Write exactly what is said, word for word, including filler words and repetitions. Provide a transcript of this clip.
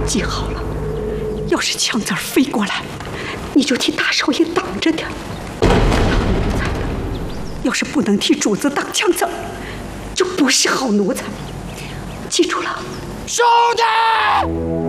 记好了，要是枪子儿飞过来，你就替大少爷挡着点儿。当奴才的，要是不能替主子挡枪子儿，就不是好奴才。记住了。 兄弟！